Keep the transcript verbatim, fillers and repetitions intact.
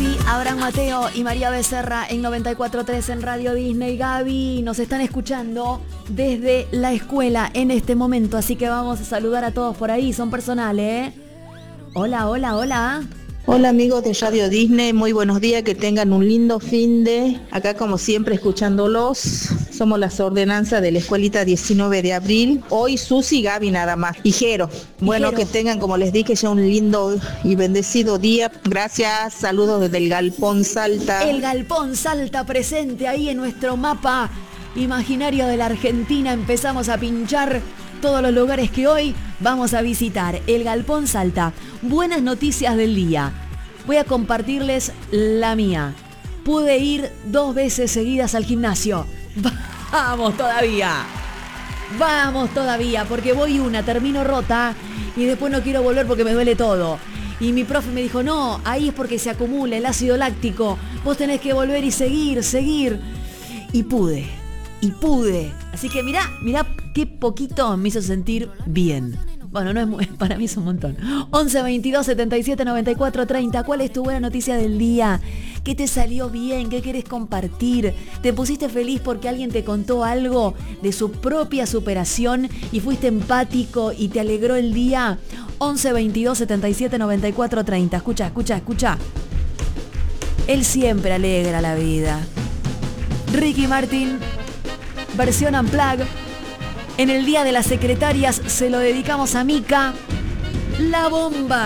Susi, Abraham Mateo y María Becerra en noventa y cuatro punto tres en Radio Disney. Gaby, nos están escuchando desde la escuela en este momento, así que vamos a saludar a todos por ahí, son personales, ¿eh? Hola, hola, hola. Hola amigos de Radio Disney, muy buenos días, que tengan un lindo fin de, acá como siempre escuchándolos, somos las ordenanzas de la escuelita diecinueve de abril, hoy Susi y Gaby nada más, y Jero, bueno Jero. Que tengan como les dije ya un lindo y bendecido día, gracias, saludos desde el Galpón Salta. El Galpón Salta presente ahí en nuestro mapa imaginario de la Argentina, empezamos a pinchar todos los lugares que hoy vamos a visitar. El Galpón Salta. Buenas noticias del día. Voy a compartirles la mía. Pude ir dos veces seguidas al gimnasio. Vamos todavía. Vamos todavía, porque voy una, termino rota y después no quiero volver porque me duele todo. Y mi profe me dijo, no, ahí es porque se acumula el ácido láctico. Vos tenés que volver y seguir, seguir. Y pude. Y pude. Así que mirá, mirá qué poquito me hizo sentir bien. Bueno, no es muy, para mí es un montón. once veintidós setenta y siete noventa y cuatro treinta. ¿Cuál es tu buena noticia del día? ¿Qué te salió bien? ¿Qué querés compartir? ¿Te pusiste feliz porque alguien te contó algo de su propia superación y fuiste empático y te alegró el día? once veintidós setenta y siete noventa y cuatro treinta. Escucha, escucha, escucha. Él siempre alegra la vida. Ricky Martin, versión Unplugged. En el Día de las Secretarias se lo dedicamos a Mica, la bomba.